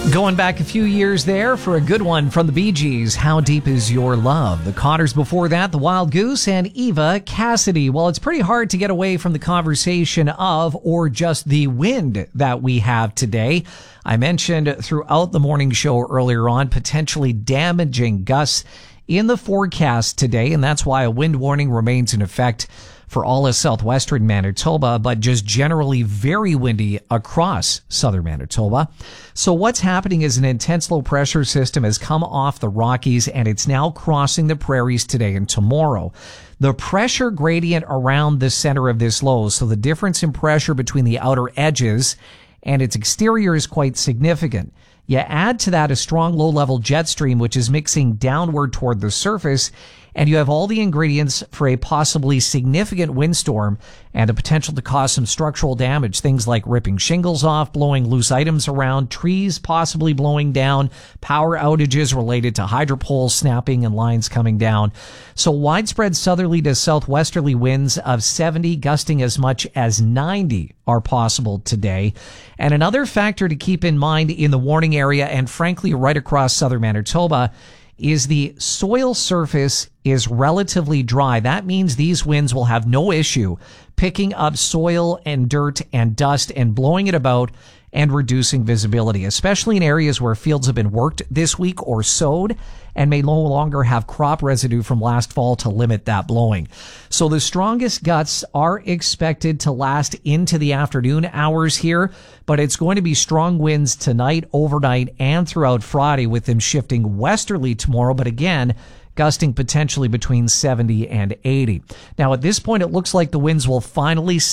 Going back a few years there for a good one from the Bee Gees, How Deep Is Your Love? The Connors before that, The Wild Goose, and Eva Cassidy. Well, it's pretty hard to get away from the conversation of, or just the wind that we have today. I mentioned throughout the morning show earlier on, potentially damaging gusts in the forecast today, and that's why a wind warning remains in effect for all of southwestern Manitoba, but just generally very windy across southern Manitoba. So what's happening is an intense low pressure system has come off the Rockies and it's now crossing the prairies today and tomorrow. The pressure gradient around the center of this low, so the difference in pressure between the outer edges and its exterior, is quite significant. You add to that a strong low-level jet stream, which is mixing downward toward the surface, and you have all the ingredients for a possibly significant windstorm and a potential to cause some structural damage. Things like ripping shingles off, blowing loose items around, trees possibly blowing down, power outages related to hydro poles snapping and lines coming down. So widespread southerly to southwesterly winds of 70, gusting as much as 90 are possible today. And another factor to keep in mind in the warning area, and frankly right across southern Manitoba, is the soil surface is relatively dry. That means these winds will have no issue picking up soil and dirt and dust and blowing it about and reducing visibility, especially in areas where fields have been worked this week or sowed and may no longer have crop residue from last fall to limit that blowing. So the strongest gusts are expected to last into the afternoon hours here, but it's going to be strong winds tonight, overnight, and throughout Friday, with them shifting westerly tomorrow, but again, gusting potentially between 70 and 80. Now, at this point, it looks like the winds will finally